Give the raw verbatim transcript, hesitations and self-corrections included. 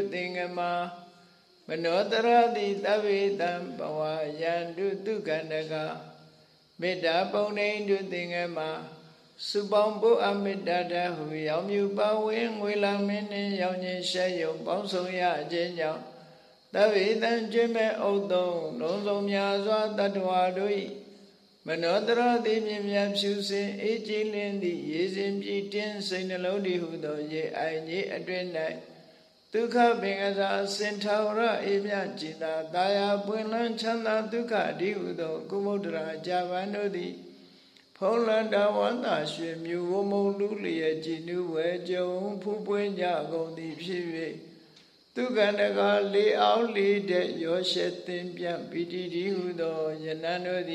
သင်္ကမမနောတရတိသဗ္ဗေတံဘဝယန္တုတုကန္တကမေတ္တာပုံနေတုသင်္ကမစုပေါင်းဖို့အမေတ္တာတဟုရောင်မြူပါဝင်ငွေလာမင်းနှင့်ရောင်ခြင်းရှက်ယုံပေါင်းဆောင်ရခြင်းကြောင့်သဗ္ဗေတံကျွေးမဲ့ဥသုံးလုံးစုံများစွာတတ္တဝါတို့၏မနောတရတိမြင်မြတ်ဖြူစင်အေးကြည်လင်းသည့်ရေစဉ်ပြည့်တင်းစိတ်နှလုံးတည်ဟုသောရေအိုင်ကြီးအတွင်၌ဒုက္ခပင်ကစားစင်ထာဝရအေးမြကြည်သာတာယာပွင့်လန်းချမ်းသာဒုက္ခအဒီဟုသောကုမုဒ္ဒရာဂျာဗန်တို့သည်ဖုံးလန်းတော်ဝန္တာရွှေမြူဝမုံလူလျက်ကြည်နူးဝဲကြုံဖူးပွင့်ကြကုန်သည်ဖြစ်၍သူကန္တကလေအောင်လေတဲ့ရောရှက်သင်ပြပီတိဒီဟုသောယနန်တို့